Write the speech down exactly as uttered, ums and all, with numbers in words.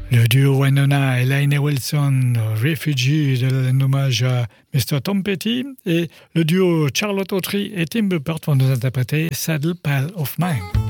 Le duo Wynonna et Lainey Wilson, Refugee, de l'hommage à mister Tom Petty, et le duo Charlotte Autry et Tim Buppert vont nous interpréter Saddle Pal of Mine.